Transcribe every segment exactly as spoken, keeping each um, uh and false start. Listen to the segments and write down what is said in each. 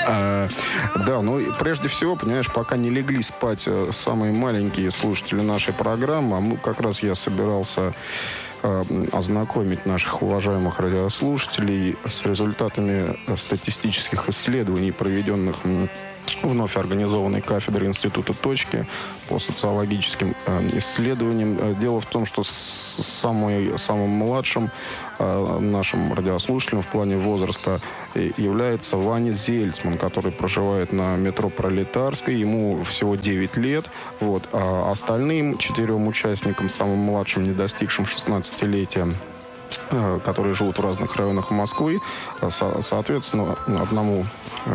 А, да, ну прежде всего, понимаешь, пока не легли спать самые маленькие слушатели нашей программы, а мы, как раз я собирался а, ознакомить наших уважаемых радиослушателей с результатами статистических исследований, проведенных вновь организованной кафедрой Института «Точки» по социологическим э, исследованиям. Дело в том, что с самой, самым младшим э, нашим радиослушателем в плане возраста является Ваня Зельцман, который проживает на метро Пролетарской. Ему всего девять лет. Вот. А остальным четырем участникам, самым младшим, не достигшим шестнадцатилетия, которые живут в разных районах Москвы, со- соответственно, одному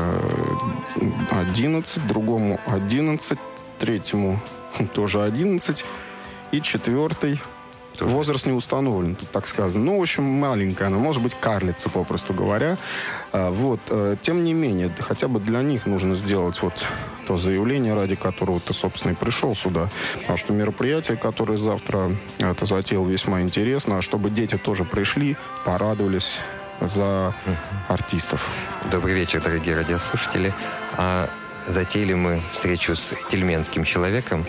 одиннадцать, другому одиннадцать, третьему тоже одиннадцать, и четвертый возраст не установлен, тут так сказано. Ну, в общем, маленькая она, может быть, карлица, попросту говоря. Вот. Тем не менее, хотя бы для них нужно сделать вот то заявление, ради которого ты, собственно, и пришел сюда. Потому что мероприятие, которое завтра это затеял, весьма интересно. А чтобы дети тоже пришли, порадовались за артистов. Добрый вечер, дорогие радиослушатели. А затеяли мы встречу с тельменским человеком.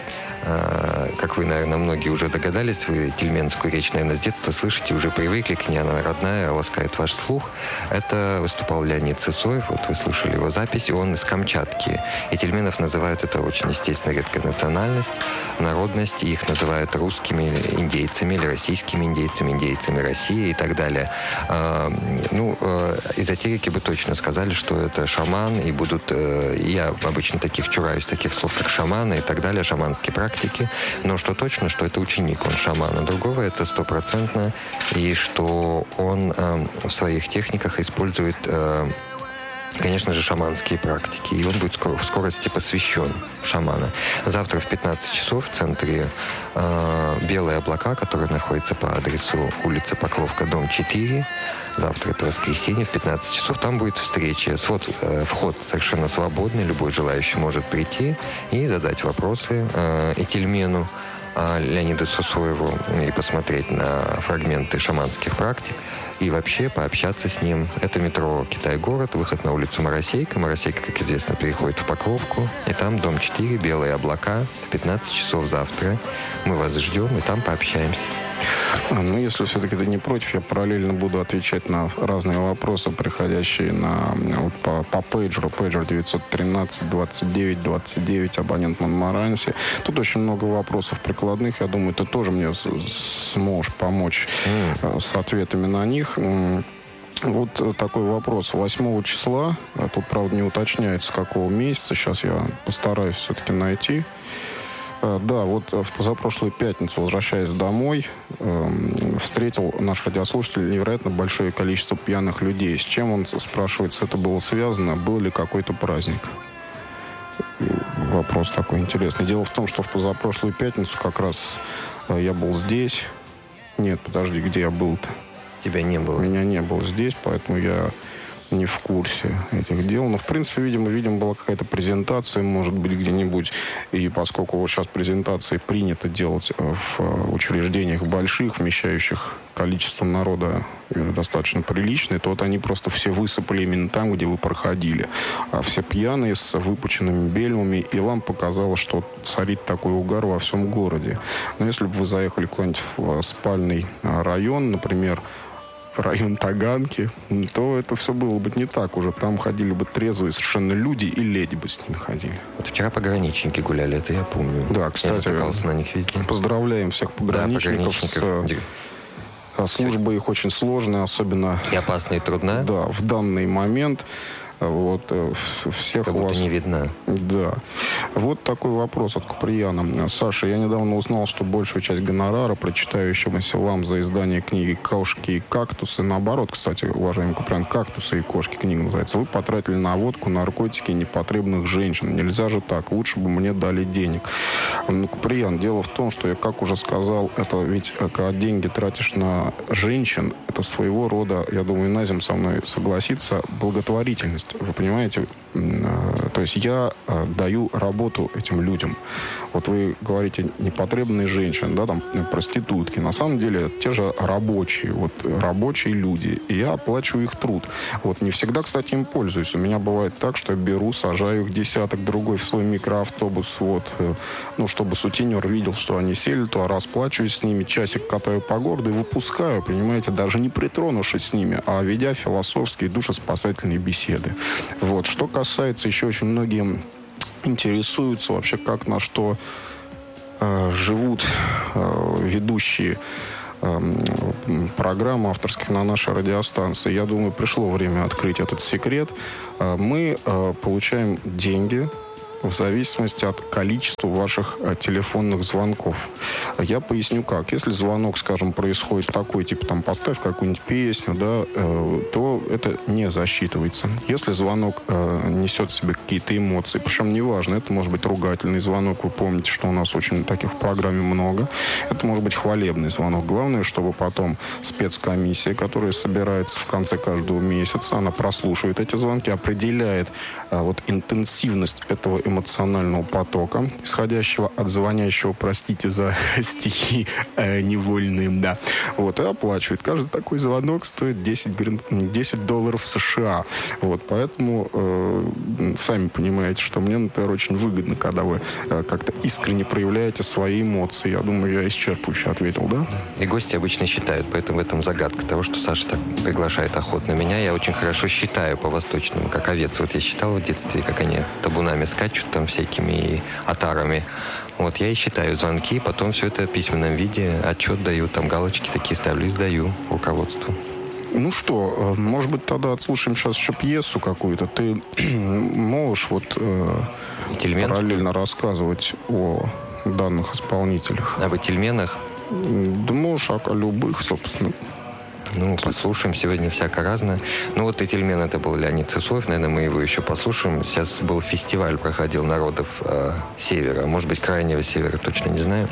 Как вы, наверное, многие уже догадались, вы тельменскую речь, наверное, с детства слышите, уже привыкли к ней, она родная, ласкает ваш слух. Это выступал Леонид Сысоев, вот вы слышали его запись, он из Камчатки. И тельменов называют это очень, естественно, редкая национальность, народность, их называют русскими индейцами или российскими индейцами, индейцами России и так далее. Ну, эзотерики бы точно сказали, что это шаман, и будут, я обычно таких чураюсь, таких слов, как шаманы и так далее, шаманские практики. Но что точно, что это ученик, он шамана. Другого это стопроцентно. И что он э, в своих техниках использует, э, конечно же, шаманские практики. И он будет скоро, в скорости посвящен шамана. Завтра в пятнадцать часов в центре э, «Белые облака», который находится по адресу улица Покровка, дом четыре. Завтра это воскресенье в пятнадцать часов. Там будет встреча. Вход, э, вход совершенно свободный. Любой желающий может прийти и задать вопросы э, и тельмену э, Леониду Сысоеву и посмотреть на фрагменты шаманских практик. И вообще пообщаться с ним. Это метро «Китай-город», выход на улицу Моросейка. Моросейка, как известно, переходит в Покровку. И там дом четыре, «Белые облака». В пятнадцать часов завтра. Мы вас ждем и там пообщаемся. А, ну, если все-таки ты не против, я параллельно буду отвечать на разные вопросы, приходящие на, вот, по, по пейджеру. Пейджер девятьсот тринадцать двадцать девять двадцать девять, абонент Монмаранси. Тут очень много вопросов прикладных. Я думаю, ты тоже мне сможешь помочь mm. с ответами на них. Вот такой вопрос. восьмого числа, а тут, правда, не уточняется, с какого месяца. Сейчас я постараюсь все-таки найти. Да, вот в позапрошлую пятницу, возвращаясь домой, э, встретил наш радиослушатель невероятно большое количество пьяных людей. С чем, он спрашивается, это было связано? Был ли какой-то праздник? Вопрос такой интересный. Дело в том, что в позапрошлую пятницу как раз э, я был здесь. Нет, подожди, где я был-то? Тебя не было. Меня не было здесь, поэтому я не в курсе этих дел. Но, в принципе, видимо, видимо, была какая-то презентация, может быть, где-нибудь. И поскольку вот сейчас презентации принято делать в учреждениях больших, вмещающих количество народа достаточно приличное, то вот они просто все высыпали именно там, где вы проходили. А все пьяные, с выпученными бельмами. И вам показалось, что царит такой угар во всем городе. Но если бы вы заехали куда-нибудь в спальный район, например, район Таганки, то это все было бы не так уже. Там ходили бы трезвые совершенно люди, и леди бы с ними ходили. Вот вчера пограничники гуляли, это я помню. Да, кстати, я натыкался на них везде. Поздравляем всех пограничников, да, пограничников. С... Служба их очень сложная, особенно... И опасная, и трудная. Да, в данный момент. Вот, всех как у вас... не видно. Да. Вот такой вопрос от Куприяна. Саша, я недавно узнал, что большую часть гонорара, причитающегося вам за издание книги «Кошки и кактусы», наоборот, кстати, уважаемый Куприян, «Кактусы и кошки» книга называется, вы потратили на водку, наркотики и непотребных женщин. Нельзя же так. Лучше бы мне дали денег. Ну, Куприян, дело в том, что я, как уже сказал, это ведь, когда деньги тратишь на женщин, это своего рода, я думаю, Назим со мной согласится, благотворительность. есть, вы понимаете, то есть я даю работу этим людям. Вот вы говорите, непотребные женщины, да, там, проститутки. На самом деле, те же рабочие, вот, рабочие люди. И я оплачиваю их труд. Вот, не всегда, кстати, им пользуюсь. У меня бывает так, что я беру, сажаю их десяток другой в свой микроавтобус, вот, ну, чтобы сутенер видел, что они сели, то расплачиваюсь с ними, часик катаю по городу и выпускаю, понимаете, даже не притронувшись с ними, а ведя философские, душеспасательные беседы. Вот, что касается, еще очень многие интересуются вообще, как на что э, живут э, ведущие э, программ авторских на нашей радиостанции. Я думаю, пришло время открыть этот секрет. Э, мы э, получаем деньги в зависимости от количества ваших э, телефонных звонков. Я поясню как. Если звонок, скажем, происходит такой, типа там поставь какую-нибудь песню, да, э, то это не засчитывается. Если звонок э, несет в себе какие-то эмоции, причем неважно, это может быть ругательный звонок, вы помните, что у нас очень таких в программе много. Это может быть хвалебный звонок. Главное, чтобы потом спецкомиссия, которая собирается в конце каждого месяца, она прослушивает эти звонки, определяет э, вот интенсивность этого эмоционального потока, исходящего от звонящего, простите за стихи э, невольные, да. Вот, и оплачивает. Каждый такой звонок стоит десять, десять долларов США. Вот, поэтому э, сами понимаете, что мне, например, очень выгодно, когда вы э, как-то искренне проявляете свои эмоции. Я думаю, я исчерпывающе ответил, да? И гости обычно считают, поэтому в этом загадка того, что Саша так приглашает охотно меня. Я очень хорошо считаю по-восточному, как овец. Вот я считал в детстве, как они табунами скачут там всякими отарами. Вот я и считаю звонки, потом все это в письменном виде, отчет даю, там галочки такие ставлю и сдаю руководству. Ну что, может быть, тогда отслушаем сейчас еще пьесу какую-то. Ты можешь вот э, параллельно рассказывать о данных исполнителях? Об Этельменах? Да можешь о, о любых, собственно. Ну, послушаем. Сегодня всяко разное. Ну, вот Этельмен, это был Леонид Сысоев. Наверное, мы его еще послушаем. Сейчас был фестиваль, проходил народов э, Севера. Может быть, Крайнего Севера, точно не знаю.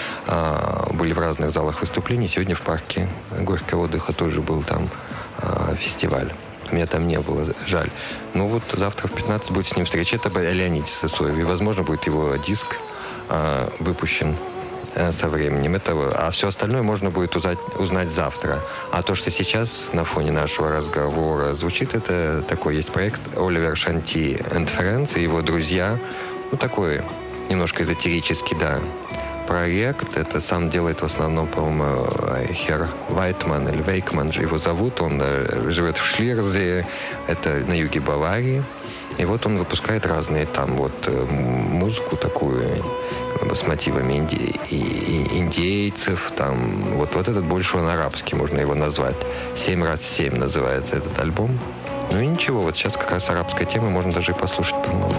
Э, были в разных залах выступлений. Сегодня в парке Горького отдыха тоже был там э, фестиваль. Меня там не было, жаль. Ну, вот завтра в пятнадцать будет с ним встреча. Это о Леониде Сысоеве. И, возможно, будет его диск э, выпущен со временем этого, а все остальное можно будет узнать, узнать завтра. А то, что сейчас на фоне нашего разговора звучит, это такой есть проект Оливер Шанти and Friends и его друзья. Ну, такой немножко эзотерический, да, проект. Это сам делает в основном, по-моему, Хер Вайтман или Вейкман его зовут. Он живет в Шлирзе, это на юге Баварии. И вот он выпускает разные там вот музыку такую с мотивами инди... индейцев, там, вот, вот этот больше он арабский, можно его назвать. «Семь раз семь» называется этот альбом. Ну и ничего, вот сейчас как раз арабская тема, можно даже и послушать, по-моему.